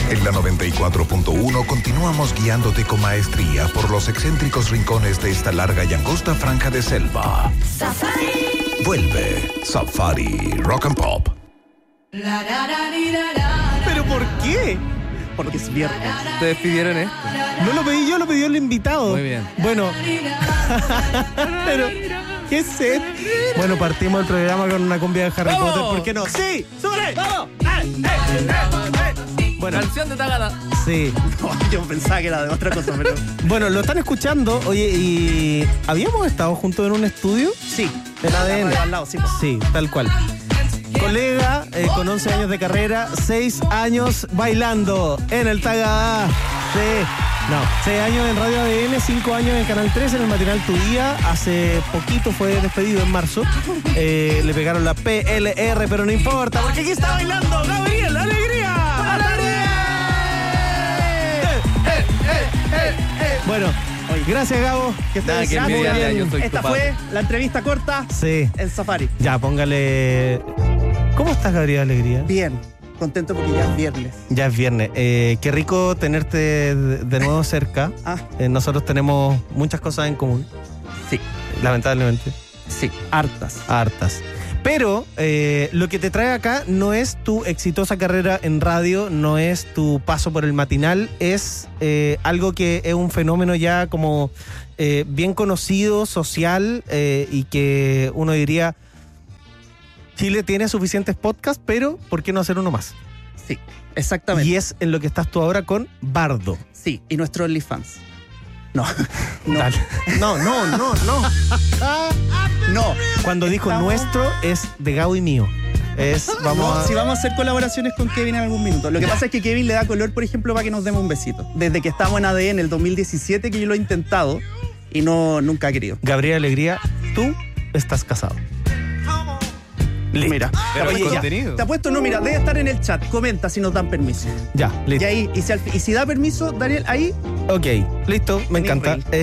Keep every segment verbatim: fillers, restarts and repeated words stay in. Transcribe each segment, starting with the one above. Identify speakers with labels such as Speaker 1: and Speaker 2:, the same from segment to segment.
Speaker 1: En la noventa y cuatro punto uno continuamos guiándote con maestría por los excéntricos rincones de esta larga y angosta franja de selva.
Speaker 2: Safari.
Speaker 1: Vuelve Safari Rock and Pop.
Speaker 3: ¿Pero por qué? Porque es viernes.
Speaker 4: Te despidieron, ¿eh?
Speaker 3: No lo pedí yo, lo pidió el invitado.
Speaker 4: Muy bien.
Speaker 3: Bueno. Pero, ¿qué es esto? Bueno, partimos el programa con una cumbia de Harry
Speaker 4: ¡Vamos!
Speaker 3: Potter. ¿Por qué no? ¡Sí! ¡Súbele!
Speaker 4: ¡Vamos!
Speaker 3: ¡Ay, eh, eh, eh! Bueno,
Speaker 4: Canción de Tagada.
Speaker 3: sí.
Speaker 5: No, yo pensaba que era de otra cosa, pero...
Speaker 3: Bueno, lo están escuchando. Oye, ¿y habíamos estado juntos en un estudio?
Speaker 5: Sí.
Speaker 3: En A D N.
Speaker 5: Al lado, sí.
Speaker 3: Sí, tal cual. Colega eh, con once años de carrera, seis años bailando en el Tagada. Sí. No, seis años en Radio A D N, cinco años en Canal tres, en el matinal Tu Día. Hace poquito fue despedido en marzo. Eh, le pegaron la P L R, pero no importa, porque aquí está bailando Gabriel Alegría. ¡Alegría! Eh, eh, eh, eh. Bueno, gracias, Gabo. Que estés
Speaker 4: Nada que
Speaker 3: muy
Speaker 4: envidiarle,
Speaker 3: bien.
Speaker 4: yo soy
Speaker 5: Esta
Speaker 4: tu padre.
Speaker 5: fue la entrevista corta
Speaker 3: Sí.
Speaker 5: en Safari.
Speaker 3: Ya, póngale. ¿Cómo estás, Gabriel Alegría?
Speaker 5: Bien, contento porque ya es viernes.
Speaker 3: Ya es viernes. Eh, qué rico tenerte de, de nuevo cerca.
Speaker 5: Ah,
Speaker 3: Eh, nosotros tenemos muchas cosas en común,
Speaker 5: sí,
Speaker 3: lamentablemente,
Speaker 5: sí, hartas.
Speaker 3: hartas. Pero eh, lo que te trae acá no es tu exitosa carrera en radio, no es tu paso por el matinal, es eh, algo que es un fenómeno ya como eh, bien conocido, social, eh, y que uno diría, Chile tiene suficientes podcasts, pero ¿por qué no hacer uno más?
Speaker 5: Sí, exactamente.
Speaker 3: Y es en lo que estás tú ahora con Bardo.
Speaker 5: Sí, y nuestro OnlyFans. No, no,
Speaker 3: Dale. No, no, no, no.
Speaker 5: no.
Speaker 3: Cuando dijo
Speaker 5: Estamos-
Speaker 3: nuestro, es de Gabo y mío. Es, vamos
Speaker 5: No,
Speaker 3: a...
Speaker 5: si vamos a hacer colaboraciones con Kevin en algún minuto. Lo que pasa es que Kevin le da color, por ejemplo, para que nos demos un besito. Desde que estamos en A D N en el dos mil diecisiete, que yo lo he intentado y no nunca ha querido.
Speaker 3: Gabriel Alegría, tú estás casado. Listo.
Speaker 5: Mira,
Speaker 4: Pero
Speaker 5: oye,
Speaker 4: el
Speaker 5: ya.
Speaker 4: contenido.
Speaker 5: Te apuesto, no, mira, debe estar en el chat. Comenta si nos dan permiso.
Speaker 3: Ya,
Speaker 5: Y
Speaker 3: listo.
Speaker 5: ahí, y si, al- y si da permiso, Daniel, ahí,
Speaker 3: Ok, listo, me
Speaker 5: Tenéis
Speaker 3: encanta.
Speaker 5: rey.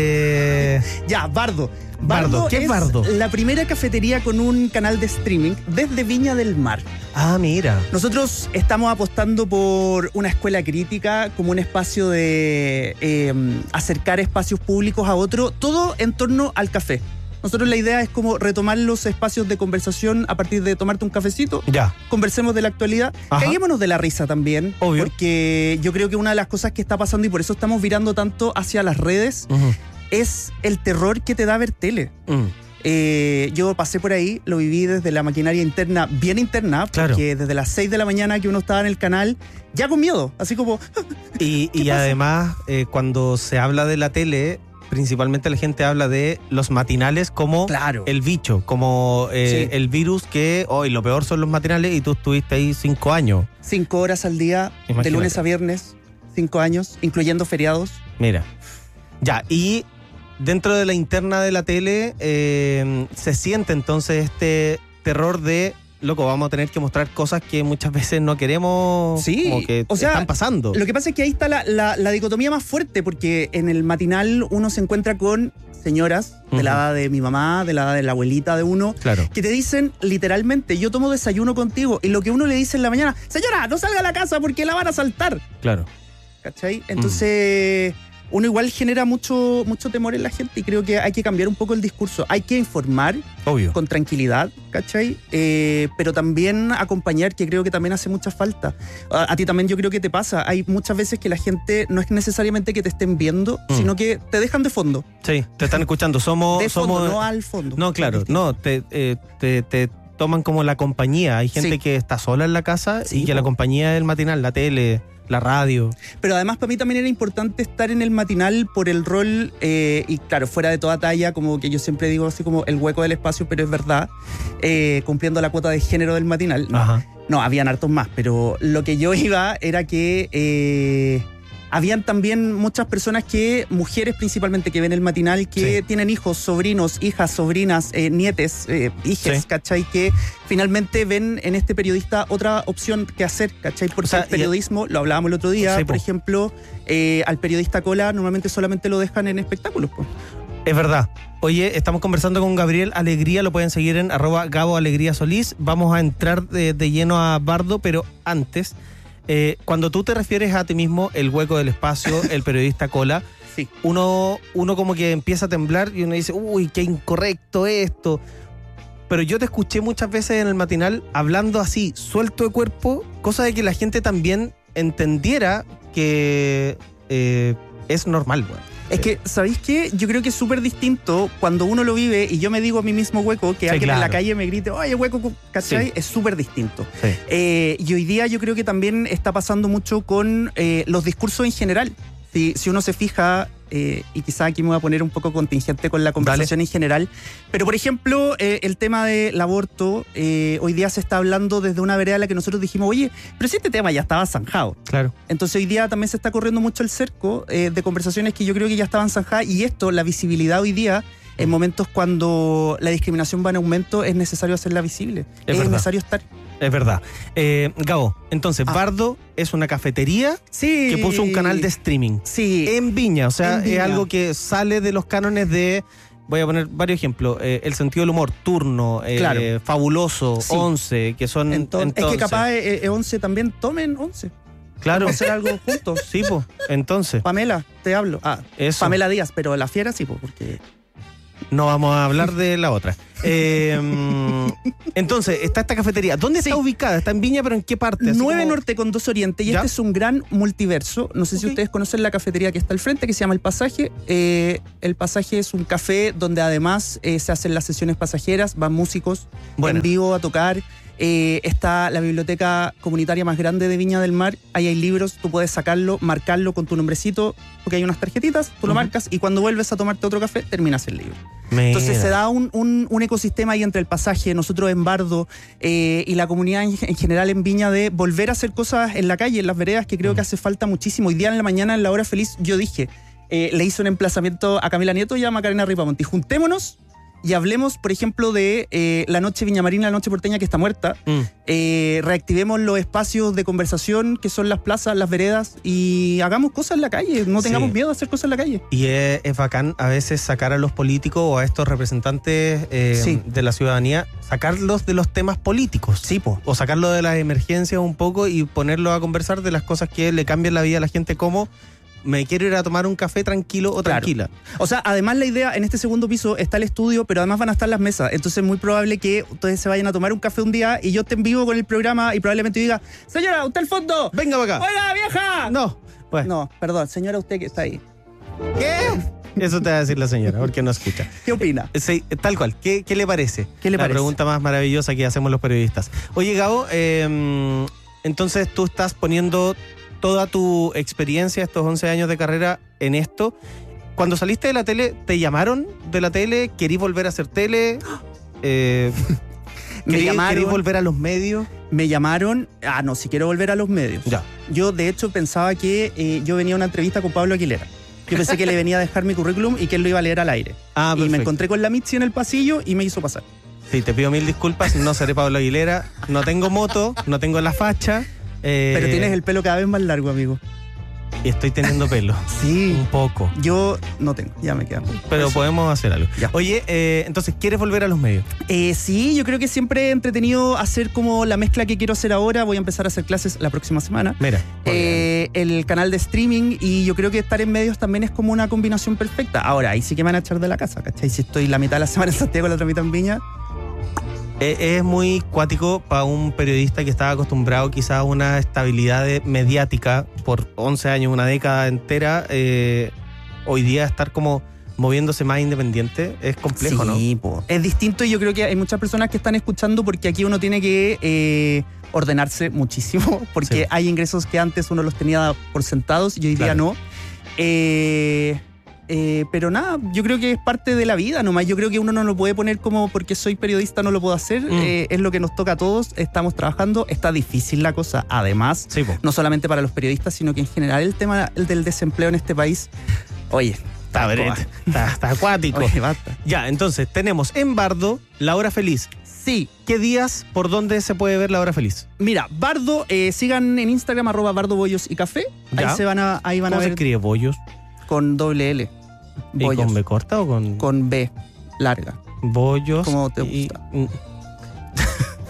Speaker 3: Eh,
Speaker 5: ya, Bardo.
Speaker 3: Bardo, ¿qué es Bardo?
Speaker 5: La primera cafetería con un canal de streaming desde Viña del Mar.
Speaker 3: ah, mira.
Speaker 5: Nosotros estamos apostando por una escuela crítica como un espacio de eh, acercar espacios públicos a otro, todo en torno al café. Nosotros la idea es como retomar los espacios de conversación a partir de tomarte un cafecito,
Speaker 3: Ya.
Speaker 5: conversemos de la actualidad,
Speaker 3: Ajá.
Speaker 5: caguémonos de la risa también,
Speaker 3: Obvio.
Speaker 5: porque yo creo que una de las cosas que está pasando y por eso estamos virando tanto hacia las redes
Speaker 3: Ujú.
Speaker 5: es el terror que te da ver tele.
Speaker 3: Mm.
Speaker 5: Eh, yo pasé por ahí, lo viví desde la maquinaria interna, bien interna,
Speaker 3: Claro.
Speaker 5: porque desde las seis de la mañana que uno estaba en el canal, ya con miedo, así como...
Speaker 3: Y,
Speaker 5: ¿Qué
Speaker 3: y
Speaker 5: pasa?
Speaker 3: además, eh, cuando se habla de la tele, principalmente la gente habla de los matinales como
Speaker 5: Claro.
Speaker 3: el bicho, como eh,
Speaker 5: Sí.
Speaker 3: el virus que hoy lo peor son los matinales y tú estuviste ahí cinco años.
Speaker 5: Cinco horas al día,
Speaker 3: Imagínate.
Speaker 5: de lunes a viernes, cinco años, incluyendo feriados.
Speaker 3: Mira. Ya, y dentro de la interna de la tele eh, se siente entonces este terror de, loco, vamos a tener que mostrar cosas que muchas veces no queremos,
Speaker 5: Sí,
Speaker 3: como que
Speaker 5: o sea,
Speaker 3: están pasando.
Speaker 5: Lo que pasa es que ahí está la, la- la dicotomía más fuerte, porque en el matinal uno se encuentra con señoras de la
Speaker 3: Ujú.
Speaker 5: edad de mi mamá, de la edad de la abuelita de uno,
Speaker 3: Claro.
Speaker 5: que te dicen literalmente, yo tomo desayuno contigo, y lo que uno le dice en la mañana, señora, no salga a la casa porque la van a asaltar.
Speaker 3: Claro.
Speaker 5: ¿Cachai? Entonces, uno igual genera mucho, mucho temor en la gente y creo que hay que cambiar un poco el discurso. Hay que informar
Speaker 3: Obvio.
Speaker 5: con tranquilidad, ¿cachai? Eh, pero también acompañar, que creo que también hace mucha falta. A, a ti también yo creo que te pasa. Hay muchas veces que la gente no es necesariamente que te estén viendo,
Speaker 3: Mm.
Speaker 5: sino que te dejan de fondo.
Speaker 3: Sí, te están escuchando. Somos...
Speaker 5: De fondo,
Speaker 3: somos
Speaker 5: no al fondo.
Speaker 3: No, claro,
Speaker 5: Es distinto.
Speaker 3: no, te, eh, te, te toman como la compañía. Hay gente
Speaker 5: Sí.
Speaker 3: que está sola en la casa
Speaker 5: Sí,
Speaker 3: y que
Speaker 5: po.
Speaker 3: la compañía es el matinal, la tele, la radio.
Speaker 5: Pero además para mí también era importante estar en el matinal por el rol, eh, y claro, fuera de toda talla, como que yo siempre digo así como el hueco del espacio, pero es verdad, eh, cumpliendo la cuota de género del matinal. No,
Speaker 3: Ajá.
Speaker 5: no, habían hartos más, pero lo que yo iba era que eh, habían también muchas personas que, mujeres principalmente, que ven el matinal, que
Speaker 3: Sí.
Speaker 5: tienen hijos, sobrinos, hijas, sobrinas, eh, nietes, eh, hijes,
Speaker 3: Sí.
Speaker 5: ¿cachai? Que finalmente ven en este periodista otra opción que hacer, ¿cachai? Porque
Speaker 3: O sea,
Speaker 5: el periodismo, lo hablábamos el otro día,
Speaker 3: Sí,
Speaker 5: por
Speaker 3: po.
Speaker 5: ejemplo, eh, al periodista cola normalmente solamente lo dejan en espectáculos, po.
Speaker 3: Es verdad. Oye, estamos conversando con Gabriel Alegría, lo pueden seguir en arroba Gabo Alegría Solís. Vamos a entrar de, de lleno a Bardo, pero antes, Eh, cuando tú te refieres a ti mismo, el hueco del espacio, el periodista cola,
Speaker 5: Sí.
Speaker 3: uno, uno como que empieza a temblar y uno dice, uy, qué incorrecto esto. Pero yo te escuché muchas veces en el matinal hablando así, suelto de cuerpo, cosa de que la gente también entendiera que eh, es normal, güey.
Speaker 5: Es que, ¿sabéis qué? Yo creo que es súper distinto cuando uno lo vive y yo me digo a mí mismo hueco, que
Speaker 3: Sí,
Speaker 5: alguien
Speaker 3: claro.
Speaker 5: en la calle me grite, oye, hueco, ¿cachai?
Speaker 3: Sí.
Speaker 5: Es súper distinto.
Speaker 3: Sí.
Speaker 5: Eh, y hoy día yo creo que también está pasando mucho con eh, los discursos en general. Si, si uno se fija, eh, y quizá aquí me voy a poner un poco contingente con la conversación en general, pero por ejemplo, eh, el tema del aborto, eh, hoy día se está hablando desde una vereda en la que nosotros dijimos, oye, pero si este tema ya estaba zanjado.
Speaker 3: Claro.
Speaker 5: Entonces hoy día también se está corriendo mucho el cerco eh, de conversaciones que yo creo que ya estaban zanjadas, y esto, la visibilidad hoy día, en momentos cuando la discriminación va en aumento, es necesario hacerla visible.
Speaker 3: Es
Speaker 5: Es,
Speaker 3: verdad.
Speaker 5: necesario estar.
Speaker 3: Es verdad. Eh, Gabo, entonces,
Speaker 5: Ah.
Speaker 3: Bardo es una cafetería
Speaker 5: Sí.
Speaker 3: que puso un canal de streaming
Speaker 5: Sí.
Speaker 3: en Viña. O sea,
Speaker 5: En Viña.
Speaker 3: es algo que sale de los cánones de, voy a poner varios ejemplos, eh, El sentido del humor, Turno, eh,
Speaker 5: Claro.
Speaker 3: Fabuloso,
Speaker 5: Sí.
Speaker 3: Once, que son
Speaker 5: Entonces,
Speaker 3: entonces.
Speaker 5: es que capaz eh, eh, once también tomen once.
Speaker 3: Claro.
Speaker 5: Vamos a hacer algo juntos.
Speaker 3: Sí, pues, entonces,
Speaker 5: Pamela, te hablo. Ah,
Speaker 3: eso.
Speaker 5: Pamela Díaz, pero la fiera sí, po, porque...
Speaker 3: No vamos a hablar de la otra. Eh, entonces, está esta cafetería. ¿Dónde
Speaker 5: Sí.
Speaker 3: está ubicada? ¿Está en Viña, pero en qué parte? Así
Speaker 5: nueve
Speaker 3: como-
Speaker 5: Norte con dos Oriente, y
Speaker 3: ¿Ya?
Speaker 5: este es un gran multiverso. No sé si
Speaker 3: Ok.
Speaker 5: ustedes conocen la cafetería que está al frente, que se llama El Pasaje. Eh, el Pasaje es un café donde además eh, se hacen las sesiones pasajeras, van músicos
Speaker 3: Bueno.
Speaker 5: en vivo a tocar. Eh, está la biblioteca comunitaria más grande de Viña del Mar. Ahí hay libros, tú puedes sacarlo, marcarlo con tu nombrecito, porque hay unas tarjetitas, tú lo
Speaker 3: Ujú.
Speaker 5: marcas y cuando vuelves a tomarte otro café, terminas el libro.
Speaker 3: Mira.
Speaker 5: Entonces se da un, un- un ecosistema ahí entre el Pasaje, nosotros en Bardo eh, y la comunidad en, en general en Viña, de volver a hacer cosas en la calle, en las veredas, que creo
Speaker 3: Mm.
Speaker 5: que hace falta muchísimo. Hoy día en la mañana, en la hora feliz, yo dije, eh, le hice un emplazamiento a Camila Nieto y a Macarena Ripamonti. Juntémonos y hablemos, por ejemplo, de eh, la noche viñamarina, la noche porteña que está muerta.
Speaker 3: Mm.
Speaker 5: Eh, reactivemos los espacios de conversación que son las plazas, las veredas, y hagamos cosas en la calle. No tengamos
Speaker 3: Sí.
Speaker 5: miedo a hacer cosas en la calle.
Speaker 3: Y es, es bacán a veces sacar a los políticos o a estos representantes eh,
Speaker 5: Sí.
Speaker 3: de la ciudadanía, sacarlos de los temas políticos.
Speaker 5: Sí, po.
Speaker 3: O sacarlos de las emergencias un poco y ponerlos a conversar de las cosas que le cambian la vida a la gente, como me quiero ir a tomar un café tranquilo o
Speaker 5: Claro.
Speaker 3: tranquila.
Speaker 5: O sea, además la idea, en este segundo piso está el estudio, pero además van a estar las mesas. Entonces es muy probable que ustedes se vayan a tomar un café un día y yo esté en vivo con el programa y probablemente diga, señora, usted al fondo.
Speaker 3: Venga para acá.
Speaker 5: ¡Oiga, vieja!
Speaker 3: No, pues,
Speaker 5: No, perdón, señora, usted que está ahí.
Speaker 3: ¿qué? Eso te va a decir la señora, porque no escucha.
Speaker 5: ¿Qué opina?
Speaker 3: Sí, tal cual. ¿Qué, qué le parece?
Speaker 5: ¿Qué le
Speaker 3: la
Speaker 5: parece?
Speaker 3: pregunta más maravillosa que hacemos los periodistas. Oye, Gabo, eh, entonces tú estás poniendo toda tu experiencia, estos once años de carrera, en esto. Cuando saliste de la tele, ¿te llamaron de la tele? ¿Querís volver a hacer tele? Eh,
Speaker 5: Me
Speaker 3: ¿querís,
Speaker 5: llamaron.
Speaker 3: ¿Querís volver a los medios?
Speaker 5: Me llamaron, ah, no, si quiero volver a los medios.
Speaker 3: Ya.
Speaker 5: Yo, de hecho, pensaba que eh, yo venía a una entrevista con Pablo Aguilera. Yo pensé que le venía a dejar mi currículum y que él lo iba a leer al aire.
Speaker 3: Ah,
Speaker 5: y me
Speaker 3: perfecto.
Speaker 5: encontré con la Mitzi en el pasillo y me hizo pasar.
Speaker 3: Sí, te pido mil disculpas, no seré Pablo Aguilera, no tengo moto, no tengo la facha. eh,
Speaker 5: Pero tienes el pelo cada vez más largo, amigo.
Speaker 3: Y estoy teniendo pelo,
Speaker 5: Sí.
Speaker 3: un poco.
Speaker 5: Yo no tengo, ya me queda.
Speaker 3: Pero
Speaker 5: Eso.
Speaker 3: podemos hacer algo.
Speaker 5: Ya.
Speaker 3: Oye, eh, entonces, ¿quieres volver a los medios?
Speaker 5: Eh, sí, yo creo que siempre he entretenido hacer como la mezcla que quiero hacer ahora. Voy a empezar a hacer clases la próxima semana.
Speaker 3: Mira.
Speaker 5: Eh, el canal de streaming, y yo creo que estar en medios también es como una combinación perfecta. Ahora, ahí sí que me van a echar de la casa, ¿cachai? Si estoy la mitad de la semana en Santiago y la otra mitad en Viña.
Speaker 3: Eh, es muy cuático para un periodista que estaba acostumbrado quizás a una estabilidad de- mediática por once años, una década entera. eh, hoy día estar como moviéndose más independiente es complejo, ¿no?
Speaker 5: Sí, po. Es distinto, y yo creo que hay muchas personas que están escuchando, porque aquí uno tiene que eh, ordenarse muchísimo, porque
Speaker 3: Sí.
Speaker 5: hay ingresos que antes uno los tenía por sentados y hoy día
Speaker 3: Claro.
Speaker 5: no. Eh, eh, pero nada, yo creo que es parte de la vida nomás. Yo creo que uno no lo puede poner como porque soy periodista no lo puedo hacer.
Speaker 3: Mm.
Speaker 5: Eh, es lo que nos toca a todos, estamos trabajando, está difícil la cosa. Además,
Speaker 3: Sí, po.
Speaker 5: no solamente para los periodistas, sino que en general el tema el del desempleo en este país, oye,
Speaker 3: Está, brete, está, está acuático.
Speaker 5: oye, basta.
Speaker 3: Ya, entonces tenemos en Bardo La Hora Feliz.
Speaker 5: Sí,
Speaker 3: ¿Qué días, por dónde se puede ver La Hora Feliz?
Speaker 5: mira, Bardo, eh, sigan en Instagram arroba Bardo Bollos y Café.
Speaker 3: Ya.
Speaker 5: Ahí se van a, ahí van a
Speaker 3: ¿Cómo se
Speaker 5: ver
Speaker 3: escribe? ¿Bollos?
Speaker 5: con doble L.
Speaker 3: ¿Y
Speaker 5: Bollos.
Speaker 3: con B corta o con...?
Speaker 5: Con B larga.
Speaker 3: Bollos.
Speaker 5: Como te
Speaker 3: y-
Speaker 5: gusta.
Speaker 3: mm.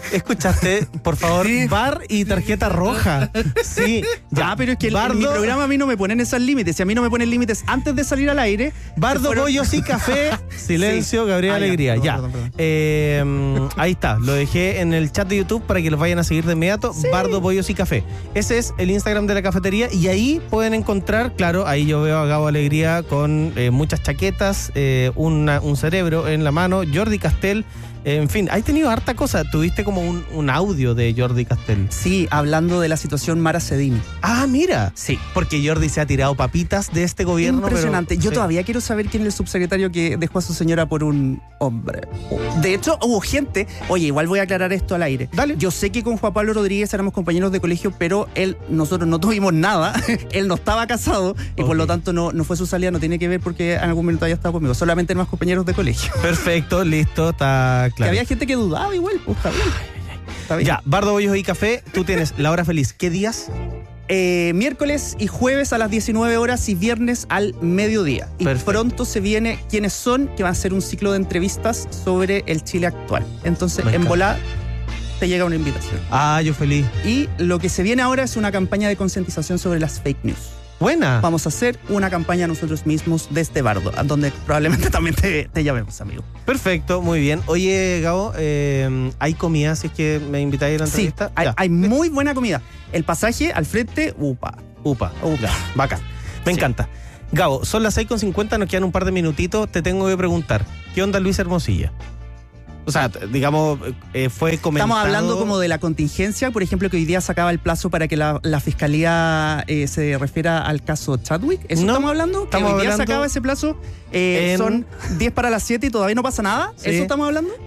Speaker 3: ¿Escuchaste? Por favor,
Speaker 5: Sí.
Speaker 3: bar y tarjeta roja. Sí.
Speaker 5: Ya, pero es que el- en mi programa a mí no me ponen esos límites. Si a mí no me ponen límites antes de salir al aire.
Speaker 3: Bardo,
Speaker 5: se fueron-
Speaker 3: bollos y café. Silencio,
Speaker 5: Sí.
Speaker 3: Gabriel
Speaker 5: Ah, ya.
Speaker 3: Alegría.
Speaker 5: Perdón,
Speaker 3: Ya.
Speaker 5: perdón, perdón.
Speaker 3: Eh, mm, ahí está. Lo dejé en el chat de YouTube para que los vayan a seguir de inmediato. Bardo, bollos y café. Ese es el Instagram de la cafetería. Y ahí pueden encontrar, claro, ahí yo veo a Gabo Alegría con eh, muchas chaquetas, eh, una- un cerebro en la mano, Jordi Castell. eh, en fin, has tenido harta cosa. Tuviste como un, un audio de Jordi Castell.
Speaker 5: Sí, hablando de la situación Mara Cedini.
Speaker 3: Ah, mira.
Speaker 5: Sí.
Speaker 3: Porque Jordi se ha tirado papitas de este gobierno.
Speaker 5: Impresionante.
Speaker 3: pero-
Speaker 5: Yo
Speaker 3: sí.
Speaker 5: todavía quiero saber quién es el subsecretario que dejó a su señora por un hombre. De hecho, hubo gente. Oye, igual voy a aclarar esto al aire.
Speaker 3: Dale.
Speaker 5: Yo sé que con Juan Pablo Rodríguez éramos compañeros de colegio, pero él, nosotros no tuvimos nada. Él no estaba casado y
Speaker 3: Ok.
Speaker 5: por lo tanto no, no fue su salida. No tiene que ver porque en algún momento haya estado conmigo. Solamente éramos compañeros de colegio.
Speaker 3: Perfecto, listo, está
Speaker 5: Que
Speaker 3: claro.
Speaker 5: había gente que dudaba igual. Pues está bien. Está bien.
Speaker 3: Ya, Bardo, bollos y café, tú tienes la hora feliz. ¿Qué días?
Speaker 5: Eh, miércoles y jueves a las diecinueve horas y viernes al mediodía. Y
Speaker 3: Perfecto.
Speaker 5: pronto se viene quiénes son, que va a ser un ciclo de entrevistas sobre el Chile actual. Entonces,
Speaker 3: Me
Speaker 5: en
Speaker 3: encanta.
Speaker 5: volá te llega una invitación.
Speaker 3: Ah, yo feliz.
Speaker 5: Y lo que se viene ahora es una campaña de concientización sobre las fake news.
Speaker 3: Buena.
Speaker 5: Vamos a hacer una campaña nosotros mismos desde Bardo, a donde probablemente también te, te llamemos, amigo.
Speaker 3: Perfecto, muy bien. Oye, Gabo, eh, ¿hay comida si es que me invitáis a la
Speaker 5: Sí,
Speaker 3: entrevista?
Speaker 5: hay,
Speaker 3: Ya.
Speaker 5: hay muy buena comida. El pasaje al frente, upa.
Speaker 3: Upa.
Speaker 5: Upa.
Speaker 3: Ya, bacán. Me
Speaker 5: Sí.
Speaker 3: encanta. Gabo, son las seis con cincuenta, nos quedan un par de minutitos. Te tengo que preguntar, ¿qué onda Luis Hermosilla? O sea, t- digamos, eh, fue comentado...
Speaker 5: Estamos hablando como de la contingencia, por ejemplo, que hoy día se acaba el plazo para que la, la fiscalía eh, se refiera al caso Chadwick. ¿Eso
Speaker 3: No,
Speaker 5: estamos hablando?
Speaker 3: estamos
Speaker 5: que hoy día se
Speaker 3: hablando
Speaker 5: acaba ese plazo. Eh,
Speaker 3: en-
Speaker 5: Son diez para las siete y todavía no pasa nada.
Speaker 3: Sí.
Speaker 5: ¿Eso estamos hablando?